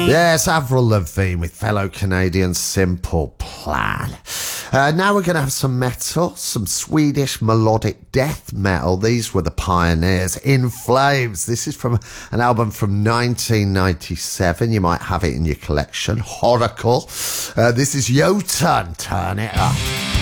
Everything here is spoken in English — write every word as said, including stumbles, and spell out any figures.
Yes, Avril Lavigne with fellow Canadian Simple Plan. Uh, now we're going to have some metal, some Swedish melodic death metal. These were the pioneers. In Flames. This is from an album from nineteen ninety-seven. You might have it in your collection. Horacle. Uh, this is Jotun. Turn it up.